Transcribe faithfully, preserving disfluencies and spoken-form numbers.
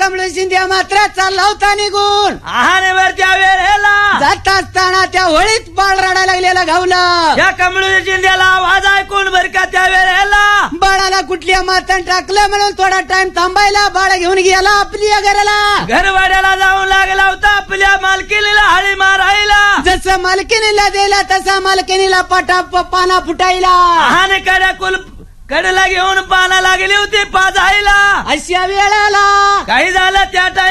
कमळ शिंदे मात्र चालला होता निघून आहानेवर त्या वेळेला जात असताना त्या होळीत बाळ रडायला लागलेला घावलं. या कमळ शिंदेला आवाज ऐकून बर का त्या वेळेला बाळाला कुठल्या मातान टाकलं म्हणून थोडा टाइम थांबायला बाळ घेऊन गेला आपल्या घराला. घरवाड्याला जाऊन लागला होता आपल्या मालकीनीला हळी मारायला. जसं मालकिनीला दिला तसा मालकिनीला पाटा पाना फुटायला. आहाने कडा कुल कडेला घेऊन पाना लागली होती पाजायला. अशा वेळेला काही झालं त्या